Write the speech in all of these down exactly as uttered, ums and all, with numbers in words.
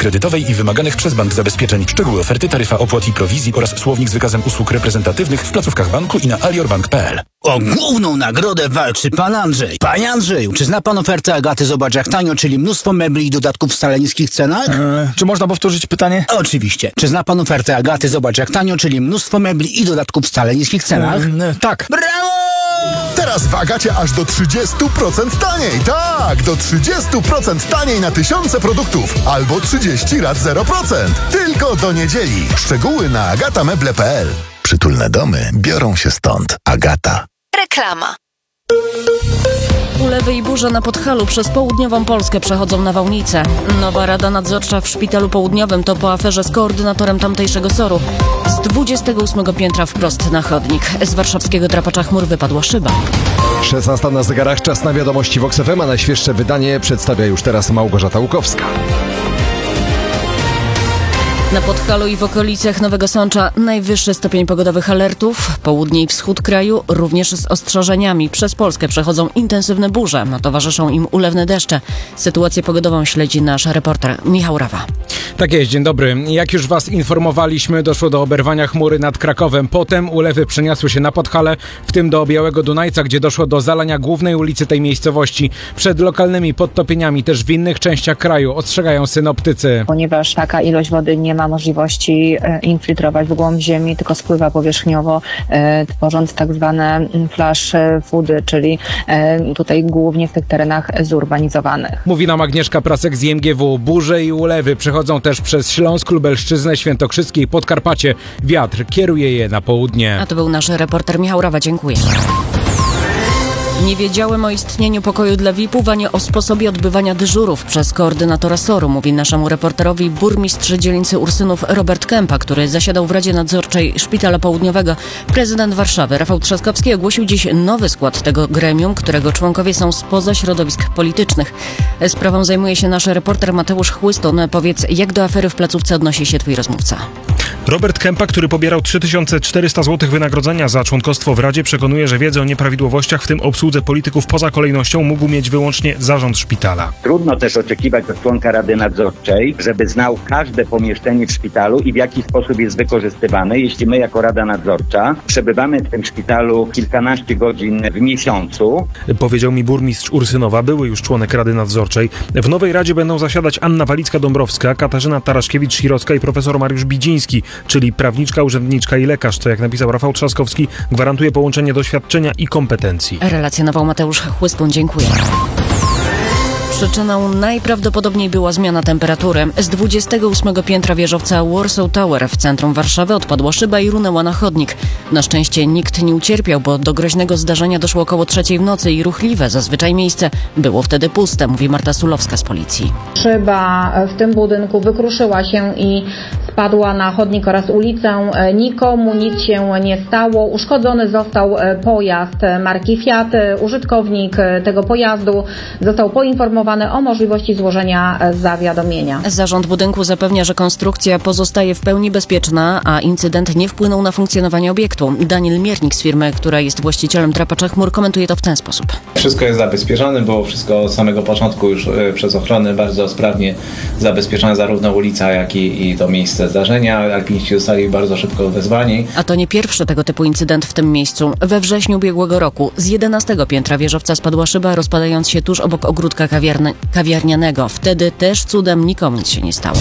kredytowej i wymaganych przez bank zabezpieczeń. Szczegóły oferty, taryfa opłat i prowizji oraz słownik z wykazem usług reprezentatywnych w placówkach banku i na aliorbank kropka p l. O główną nagrodę walczy pan Andrzej. Panie Andrzeju, czy zna pan ofertę Agaty Zobacz jak tanio, czyli mnóstwo mebli i dodatków w wcale niskich cenach? Eee, czy można powtórzyć pytanie? Oczywiście. Czy zna pan ofertę Agaty Zobacz jak tanio, czyli mnóstwo mebli i dodatków w wcale niskich cenach? Eee, tak. Brawo! Teraz w Agacie aż do trzydzieści procent taniej. Tak, do trzydzieści procent taniej na tysiące produktów. Albo trzydzieści rat zero procent. Tylko do niedzieli. Szczegóły na agatameble kropka p l. Przytulne domy biorą się stąd. Agata. Reklama. Ulewy i burze na Podhalu przez południową Polskę przechodzą na Wałnicę. Nowa Rada Nadzorcza w Szpitalu Południowym to po aferze z koordynatorem tamtejszego soru. Z dwudziestego ósmego piętra wprost na chodnik. Z warszawskiego drapacza chmur wypadła szyba. szesnasta na zegarach, czas na wiadomości Vox F M, a najświeższe wydanie przedstawia już teraz Małgorzata Łukowska. Na Podhalu i w okolicach Nowego Sącza najwyższy stopień pogodowych alertów. Południe i wschód kraju również z ostrzeżeniami. Przez Polskę przechodzą intensywne burze, a towarzyszą im ulewne deszcze. Sytuację pogodową śledzi nasz reporter Michał Rawa. Tak jest, dzień dobry. Jak już was informowaliśmy, doszło do oberwania chmury nad Krakowem. Potem ulewy przeniosły się na Podhale, w tym do Białego Dunajca, gdzie doszło do zalania głównej ulicy tej miejscowości. Przed lokalnymi podtopieniami też w innych częściach kraju ostrzegają synoptycy. Ponieważ taka ilość wody nie ma możliwości infiltrować w głąb ziemi, tylko spływa powierzchniowo, tworząc tak zwane flash floody, czyli tutaj głównie w tych terenach zurbanizowanych. Mówi nam Agnieszka Prasek z I M G W. Burze i ulewy przechodzą też przez Śląsk, Lubelszczyznę, Świętokrzyskie i Podkarpacie. Wiatr kieruje je na południe. A to był nasz reporter Michał Rawa. Dziękuję. Nie wiedziałem o istnieniu pokoju dla V I P-ów, ani o sposobie odbywania dyżurów przez koordynatora soru, mówi naszemu reporterowi burmistrz dzielnicy Ursynów Robert Kępa, który zasiadał w Radzie Nadzorczej Szpitala Południowego. Prezydent Warszawy Rafał Trzaskowski ogłosił dziś nowy skład tego gremium, którego członkowie są spoza środowisk politycznych. Sprawą zajmuje się nasz reporter Mateusz Chłyston. Powiedz, jak do afery w placówce odnosi się twój rozmówca? Robert Kępa, który pobierał trzy tysiące czterysta złotych wynagrodzenia za członkostwo w Radzie, przekonuje, że wiedzę o nieprawidłowościach, w tym obsłudze polityków poza kolejnością, mógł mieć wyłącznie zarząd szpitala. Trudno też oczekiwać od członka Rady Nadzorczej, żeby znał każde pomieszczenie w szpitalu i w jaki sposób jest wykorzystywane, jeśli my jako Rada Nadzorcza przebywamy w tym szpitalu kilkanaście godzin w miesiącu. Powiedział mi burmistrz Ursynowa, były już członek Rady Nadzorczej. W nowej Radzie będą zasiadać Anna Walicka-Dąbrowska, Katarzyna Taraszkiewicz-Sirocka i profesor Mariusz Bidziński, czyli prawniczka, urzędniczka i lekarz, co jak napisał Rafał Trzaskowski, gwarantuje połączenie doświadczenia i kompetencji. Relacjonował Mateusz Chłystun. Dziękuję. Przyczyną najprawdopodobniej była zmiana temperatury. Z dwudziestego ósmego piętra wieżowca Warsaw Tower w centrum Warszawy odpadła szyba i runęła na chodnik. Na szczęście nikt nie ucierpiał, bo do groźnego zdarzenia doszło około trzeciej w nocy i ruchliwe zazwyczaj miejsce było wtedy puste, mówi Marta Sulowska z policji. Szyba w tym budynku wykruszyła się i spadła na chodnik oraz ulicę. Nikomu nic się nie stało. Uszkodzony został pojazd marki Fiat. Użytkownik tego pojazdu został poinformowany o możliwości złożenia zawiadomienia. Zarząd budynku zapewnia, że konstrukcja pozostaje w pełni bezpieczna, a incydent nie wpłynął na funkcjonowanie obiektu. Daniel Miernik z firmy, która jest właścicielem drapacza chmur, komentuje to w ten sposób. Wszystko jest zabezpieczone, było wszystko od samego początku już przez ochronę bardzo sprawnie zabezpieczone, zarówno ulica, jak i, i to miejsce zdarzenia. Alpiniści zostali bardzo szybko wezwani. A to nie pierwszy tego typu incydent w tym miejscu. We wrześniu ubiegłego roku z jedenastego piętra wieżowca spadła szyba, rozpadając się tuż obok ogródka kawiarni. kawiarnianego. Wtedy też cudem nikomu nic się nie stało.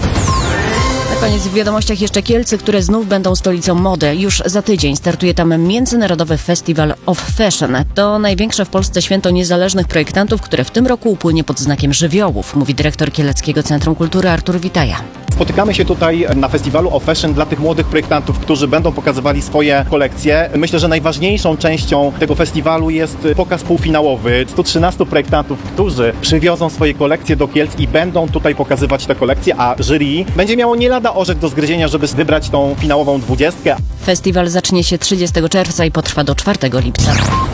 Na koniec w wiadomościach jeszcze Kielce, które znów będą stolicą mody. Już za tydzień startuje tam Międzynarodowy Festival of Fashion. To największe w Polsce święto niezależnych projektantów, które w tym roku upłynie pod znakiem żywiołów, mówi dyrektor Kieleckiego Centrum Kultury Artur Witaja. Spotykamy się tutaj na festiwalu of Fashion dla tych młodych projektantów, którzy będą pokazywali swoje kolekcje. Myślę, że najważniejszą częścią tego festiwalu jest pokaz półfinałowy. stu trzynastu projektantów, którzy przywiozą swoje kolekcje do Kielc i będą tutaj pokazywać te kolekcje, a jury będzie miało nie lada orzech do zgryzienia, żeby wybrać tą finałową dwudziestkę. Festiwal zacznie się trzydziestego czerwca i potrwa do czwartego lipca.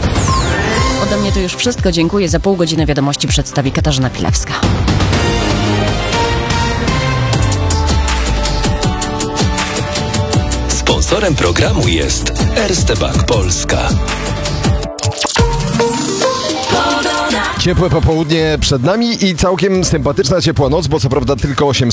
Ode mnie to już wszystko. Dziękuję. Za pół godziny wiadomości przedstawi Katarzyna Pilewska. Sponsorem programu jest Erste Bank Polska. Ciepłe popołudnie przed nami i całkiem sympatyczna ciepła noc, bo co prawda tylko osiem